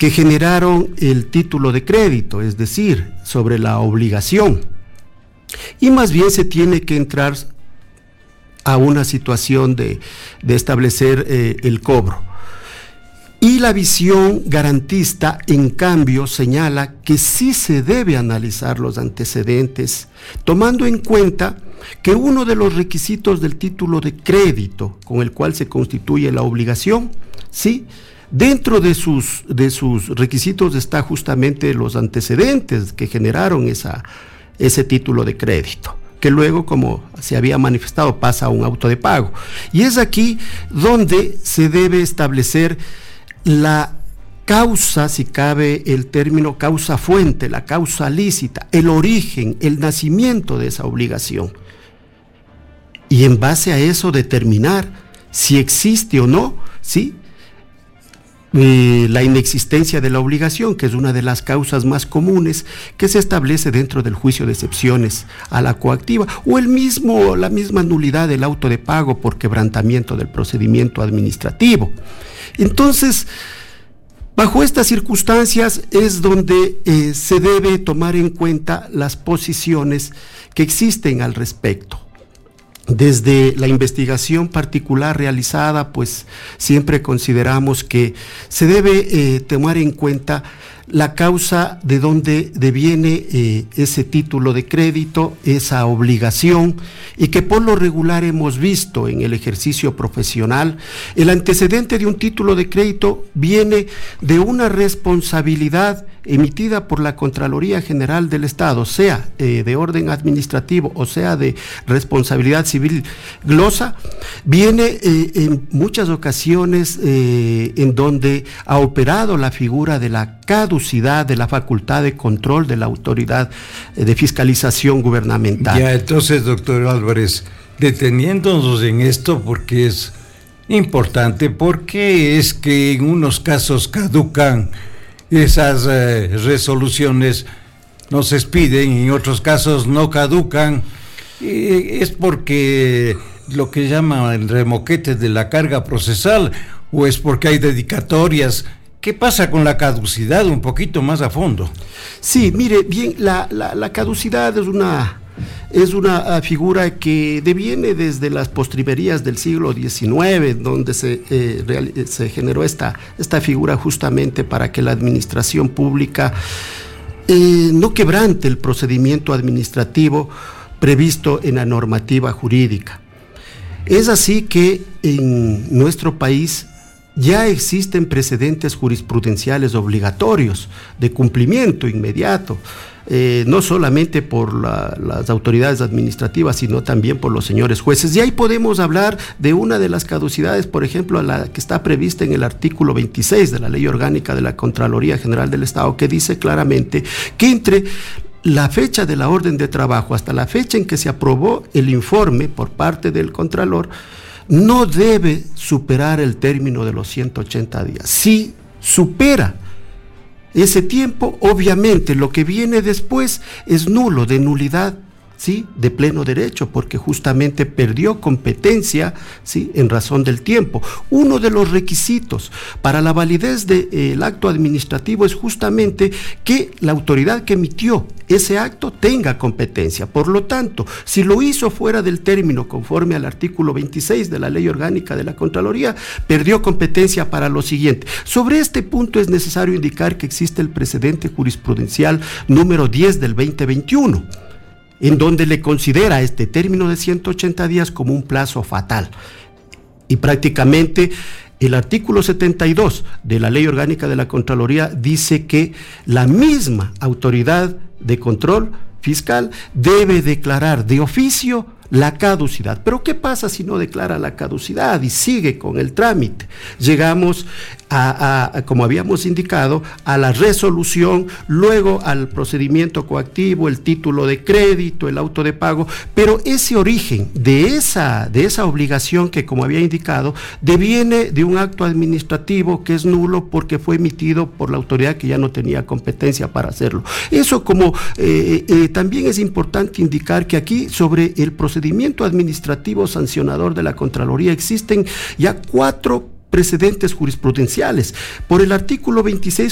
que generaron el título de crédito, es decir, sobre la obligación. Y más bien se tiene que entrar a una situación de establecer el cobro. Y la visión garantista, en cambio, señala que sí se debe analizar los antecedentes, tomando en cuenta que uno de los requisitos del título de crédito con el cual se constituye la obligación, ¿sí?, dentro de sus requisitos está justamente los antecedentes que generaron ese título de crédito, que luego, como se había manifestado, pasa a un auto de pago. Y es aquí donde se debe establecer la causa, si cabe el término causa fuente, la causa lícita, el origen, el nacimiento de esa obligación. Y en base a eso determinar si existe o no, ¿sí?, la inexistencia de la obligación, que es una de las causas más comunes que se establece dentro del juicio de excepciones a la coactiva, o la misma nulidad del auto de pago por quebrantamiento del procedimiento administrativo. Entonces, bajo estas circunstancias es donde se debe tomar en cuenta las posiciones que existen al respecto. Desde la investigación particular realizada, pues siempre consideramos que se debe tomar en cuenta la causa de donde deviene ese título de crédito, esa obligación, y que por lo regular hemos visto en el ejercicio profesional. El antecedente de un título de crédito viene de una responsabilidad emitida por la Contraloría General del Estado, sea de orden administrativo o sea de responsabilidad civil glosa, viene en muchas ocasiones en donde ha operado la figura de la caducidad de la facultad de control de la autoridad de fiscalización gubernamental. Ya, entonces, doctor Álvarez, deteniéndonos en esto porque es importante, porque es que en unos casos caducan esas resoluciones, nos expiden, y en otros casos no caducan, es porque lo que llaman remoquetes de la carga procesal, o es porque hay dedicatorias. ¿Qué pasa con la caducidad un poquito más a fondo? Sí, mire, bien, la caducidad es una figura que deviene desde las postrimerías del siglo XIX, donde se generó esta figura justamente para que la administración pública no quebrante el procedimiento administrativo previsto en la normativa jurídica. Es así que en nuestro país ya existen precedentes jurisprudenciales obligatorios de cumplimiento inmediato, no solamente por las autoridades administrativas, sino también por los señores jueces. Y ahí podemos hablar de una de las caducidades, por ejemplo, la que está prevista en el artículo 26 de la Ley Orgánica de la Contraloría General del Estado, que dice claramente que entre la fecha de la orden de trabajo hasta la fecha en que se aprobó el informe por parte del Contralor, no debe superar el término de los 180 días. Si supera ese tiempo, obviamente lo que viene después es nulo, de nulidad, ¿sí?, de pleno derecho, porque justamente perdió competencia, ¿sí?, en razón del tiempo. Uno de los requisitos para la validez del acto administrativo es justamente que la autoridad que emitió ese acto tenga competencia. Por lo tanto, si lo hizo fuera del término conforme al artículo 26 de la Ley Orgánica de la Contraloría, perdió competencia para lo siguiente. Sobre este punto es necesario indicar que existe el precedente jurisprudencial número 10 del 2021, en donde le considera este término de 180 días como un plazo fatal. Y prácticamente el artículo 72 de la Ley Orgánica de la Contraloría dice que la misma autoridad de control fiscal debe declarar de oficio la caducidad. Pero ¿qué pasa si no declara la caducidad y sigue con el trámite? Llegamos como habíamos indicado, a la resolución, luego al procedimiento coactivo, el título de crédito, el auto de pago, pero ese origen de esa obligación que, como había indicado, deviene de un acto administrativo que es nulo porque fue emitido por la autoridad que ya no tenía competencia para hacerlo. Eso también es importante indicar que aquí sobre el procedimiento administrativo sancionador de la Contraloría existen ya 4 precedentes jurisprudenciales. Por el artículo 26